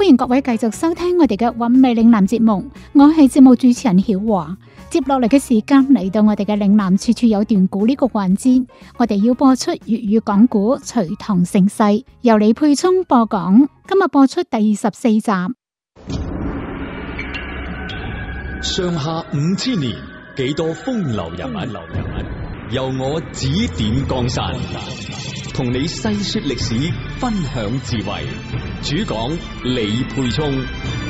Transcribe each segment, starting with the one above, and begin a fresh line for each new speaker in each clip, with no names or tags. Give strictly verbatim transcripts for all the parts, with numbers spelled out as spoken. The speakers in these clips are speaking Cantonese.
歡迎各位繼續收聽我哋嘅韻味嶺南節目，我係節目主持人曉華。接落嚟嘅時間嚟到我哋嘅嶺南處處有段古呢個環節，我哋要播出粵語講古《隋唐盛世》，由李佩聰播講。今日播出第二十四集。
上下五千年，幾多風流人物，由我指點江山，同你細說歷史，分享智慧。主講李佩聰。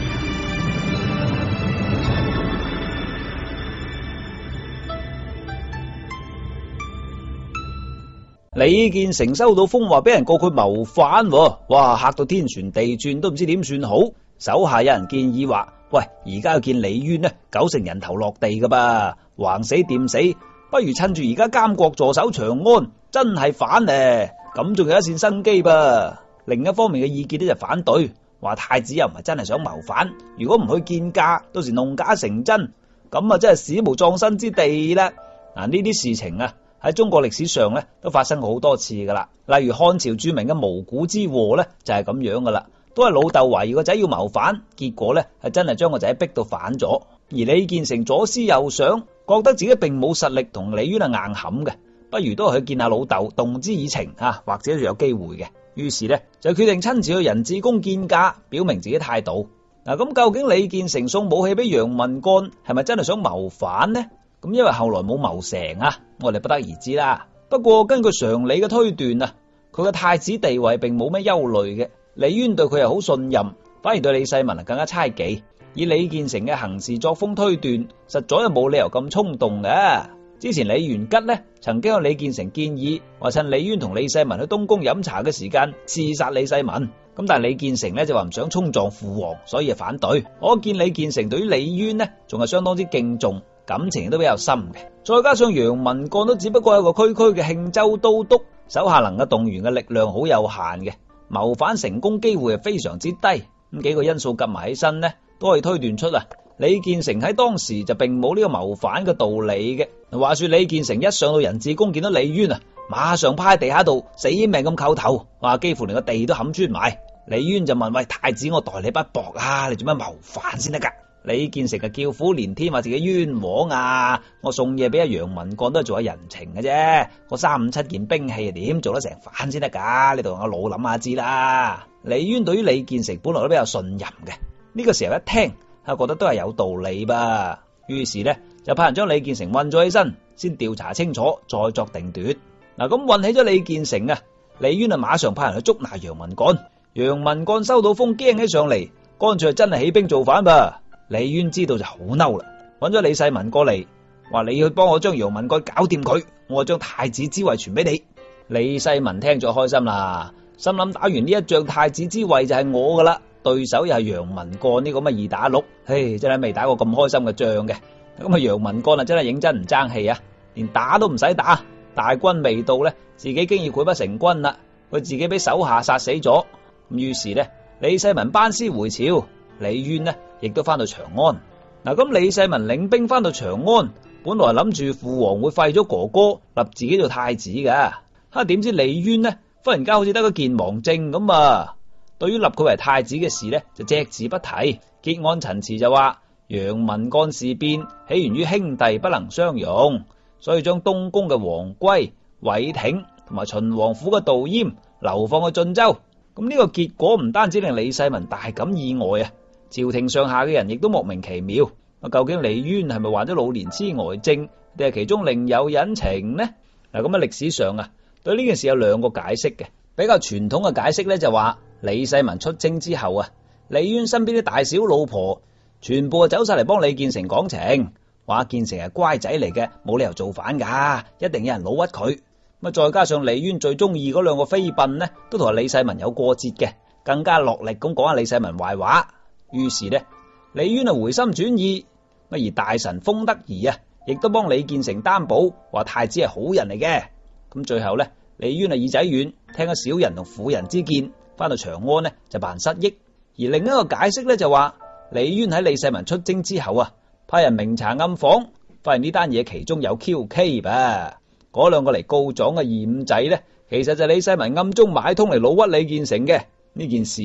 李建成收到風話俾人告佢謀反，哇，嚇到天旋地轉，都唔知點算好。手下有人建議話：喂，而家要見李淵呢，九成人頭落地噶噃，橫死掂死，不如趁住而家監國助守長安，真係反咧，咁仲有一線生機噃。另一方面嘅意見呢就反對，話太子又唔係真係想謀反，如果唔去見駕，到時弄假成真，咁啊真係史無葬身之地啦。嗱，呢啲事情啊喺中國歷史上咧都發生過好多次噶啦，例如漢朝著名嘅無鼓之禍咧就係咁樣噶啦，都係老豆懷疑個仔要謀反，結果咧係真係將個仔逼到反咗。而李建成左思右想，覺得自己並冇實力同李淵係硬冚嘅，不如都係去見下老豆，動之以情啊，或者就有機會嘅。於是咧就決定親自去仁智宮見駕，表明自己態度。嗱，咁究竟李建成送武器俾楊文幹係咪真係想謀反呢？咁因為後來冇謀成啊，我哋不得而知啦。不過根據常理嘅推斷啊，佢嘅太子地位並冇咩憂慮嘅。李淵對佢又好信任，反而對李世民更加猜忌。以李建成嘅行事作風推斷，實在係冇理由咁衝動嘅。之前李元吉呢曾經向李建成建議，話趁李淵同李世民去東宮飲茶嘅時間刺殺李世民。咁但係李建成呢就話唔想衝撞父王，所以係反對。可見李建成對於李淵呢仲係相當之敬重，感情都比較深嘅。再加上楊文幹都只不過係個區區嘅慶州都督，手下能夠動員嘅力量好有限嘅，謀反成功機會係非常之低。咁幾個因素夾埋起身呢，都可以推斷出啊，李建成喺當時就並冇呢個謀反嘅道理嘅。話說李建成一上到仁智宮見到李淵啊，馬上趴喺地下度死命咁叩頭，話幾乎連個地都冚穿埋。李淵就問：喂，太子，我待你不薄啊，你做咩謀反先得噶？李建成啊叫苦連天，話自己冤枉啊！我送嘢俾阿楊文幹都係做下人情嘅啫，我三五七件兵器點做得成反先得噶？你同我老諗下知啦。李淵對於李建成本來都比較信任嘅，呢、這個時候一聽，啊覺得都係有道理吧。於是呢，就派人將李建成韞咗起身，先調查清楚，再作定奪。嗱，咁韞起咗李建成啊，李淵啊馬上派人去捉拿楊文幹。楊文幹收到風驚起上嚟，乾脆真係起兵造反吧。李淵知道就好嬲啦，揾咗李世民過嚟，話你去幫我將楊文幹搞掂佢，我將太子之位傳俾你。李世民聽咗開心啦，心諗打完呢一仗太子之位就係我噶啦，對手又係楊文幹呢個乜二打六，唉，真係未打過咁開心嘅仗嘅。咁啊楊文幹啊真係認真唔爭氣啊，連打都唔使打，大軍未到呢，自己經已潰不成軍啦，佢自己俾手下殺死咗。咁於是呢，李世民班師回朝，李淵呢亦都翻到長安。嗱，咁李世民領兵翻到長安，本來諗住父王會廢咗哥哥，立自己做太子嘅。哈，點知李淵呢忽然間好似得個健忘症咁啊！對於立佢為太子嘅事呢，就隻字不提。結案陳詞就話楊文幹事變起源於兄弟不能相容，所以將東宮嘅王珪、韋挺同埋秦王府嘅杜淹流放去晉州。咁呢個結果唔單止令李世民大感意外啊，朝廷上下嘅人亦都莫名其妙。究竟李淵係咪患咗老年痴呆症，定係其中另有隱情呢？嗱，咁喺歷史上啊，對呢件事有兩個解釋嘅。比較傳統嘅解釋咧就話，李世民出征之後啊，李淵身邊啲大小老婆全部啊走晒嚟幫李建成講情，話建成係乖仔嚟嘅，冇理由造反噶，一定有人老屈佢。咁再加上李淵最中意嗰兩個妃嬪呢，都同李世民有過節嘅，更加落力咁講下李世民壞話。於是呢，李淵啊回心轉意，而大臣封德儀啊，亦都幫李建成擔保，話太子係好人嚟嘅。咁最後呢，李淵啊耳仔軟，聽咗小人同婦人之見，翻到長安呢就扮失憶。而另一個解釋呢，就話，李淵喺李世民出征之後啊，派人明查暗訪，發現呢單嘢其中有蹊蹺吧。嗰兩個嚟告狀嘅二五仔呢，其實就李世民暗中買通嚟老屈李建成嘅。呢件事呢，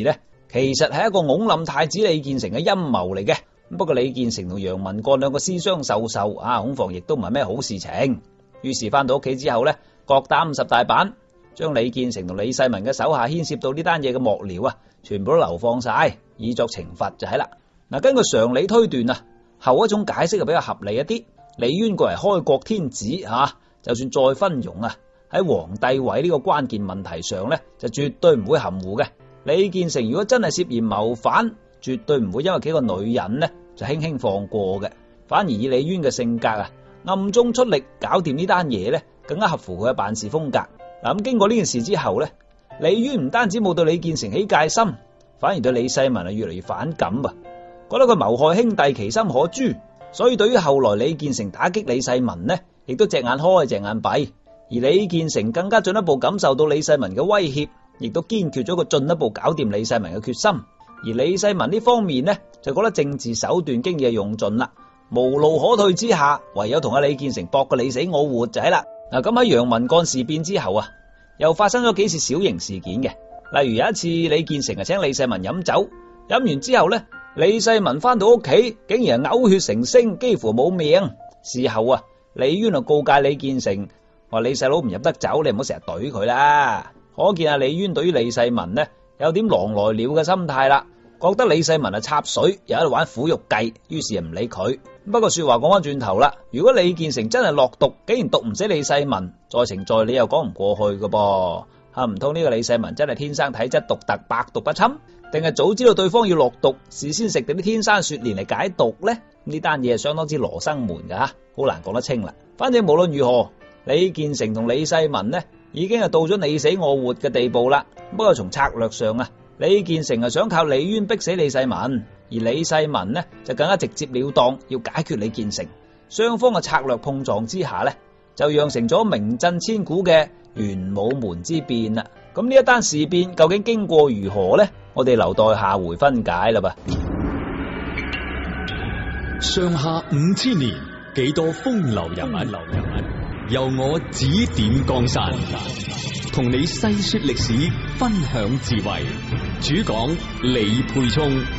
其實係一個擁冧太子李建成嘅陰謀嚟嘅。不過李建成同楊文幹兩個私相授受啊，恐防亦都唔係咩好事情。於是翻到屋企之後呢，各打五十大板，將李建成同李世民嘅手下牽涉到呢單嘢嘅幕僚啊，全部都流放晒，以作懲罰就係啦。嗱，根據常理推斷啊，後一種解釋就比較合理一啲。李淵作為開國天子啊，就算再昏庸啊，喺皇帝位呢個關鍵問題上呢，就絕對唔會含糊嘅。李建成如果真係涉嫌謀反，絕對唔會因為幾個女人呢就輕輕放過嘅，反而以李淵嘅性格啊，暗中出力搞掂呢單嘢呢，更加合乎佢嘅辦事風格。嗱，咁經過呢件事之後呢，李淵唔單止冇對李建成起戒心，反而對李世民啊越嚟越反感啊，覺得佢謀害兄弟其心可誅。所以對於後來李建成打擊李世民呢，亦都隻眼開隻眼閉。而李建成更加進一步感受到李世民嘅威脅，亦都堅決咗個進一步搞掂李世民嘅決心。而李世民呢方面呢，就覺得政治手段經已用盡啦，無路可退之下，唯有同阿李建成搏個你死我活就係啦。嗱，咁喺楊文幹事變之後啊，又發生咗幾次小型事件嘅。例如有一次李建成啊請李世民飲酒，飲完之後呢，李世民翻到屋企竟然係嘔血成星，幾乎冇命。事後啊，李淵就告誡李建成話：李細佬唔入得酒，你唔好成日懟佢啦。可見阿李淵對於李世民呢，有點狼來了嘅心態啦，覺得李世民係插水，又喺度玩苦肉計，於是就唔理佢。不過說話講翻轉頭啦，如果李建成真係落毒，竟然毒唔死李世民，在情在理又講唔過去㗎噃。吓，唔通呢個李世民真係天生體質獨特，百毒不侵，定係早知道對方要落毒，事先食定啲天山雪蓮嚟解毒呢？呢單嘢係相當之羅生門噶吓，好難講得清啦。反正無論如何，李建成同李世民呢，已經係到咗你死我活嘅地步啦。不過從策略上啊，李建成係想靠李淵逼死李世民，而李世民呢就更加直接了當，要解決李建成。雙方嘅策略碰撞之下呢，就釀成咗名震千古嘅玄武門之變啦。咁呢一單事變究竟經過如何呢？我哋留待下回分解啦噃。
上下五千年，幾多風流人物，流人物由我指點江山，同你細說歷史，分享智慧。主講李沛聰。